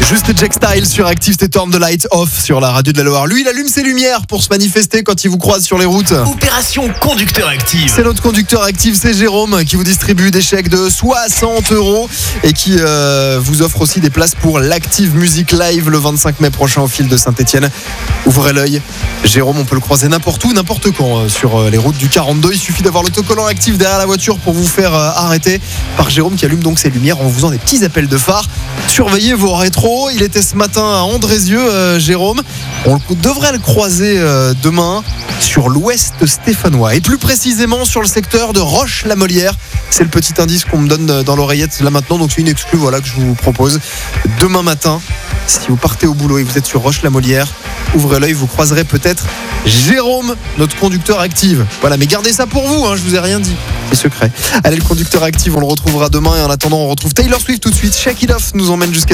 Juste Jack Style sur Active, c'était Turn the Light Off sur la radio de la Loire. Lui, il allume ses lumières pour se manifester quand il vous croise sur les routes. Opération Conducteur Active. C'est notre conducteur actif, c'est Jérôme qui vous distribue des chèques de 60 € et qui vous offre aussi des places pour l'Active Music Live le 25 mai prochain au Fil de Saint-Etienne. Ouvrez l'œil. Jérôme, on peut le croiser n'importe où, n'importe quand sur les routes du 42. Il suffit d'avoir l'autocollant actif derrière la voiture pour vous faire arrêter par Jérôme qui allume donc ses lumières en vous faisant des petits appels de phare. Surveillez vos rétros. Il était ce matin à Andrézieux, Jérôme. On devrait le croiser demain sur l'ouest stéphanois et plus précisément sur le secteur de Roche-la-Molière. C'est le petit indice qu'on me donne dans l'oreillette là maintenant, donc c'est une exclue que je vous propose. Demain matin, si vous partez au boulot et vous êtes sur Roche-la-Molière, ouvrez l'œil, vous croiserez peut-être Jérôme, notre conducteur actif. Voilà, mais gardez ça pour vous, je vous ai rien dit, c'est secret. Allez, le conducteur actif, on le retrouvera demain et en attendant on retrouve Taylor Swift tout de suite. Shake It Off nous emmène jusqu'à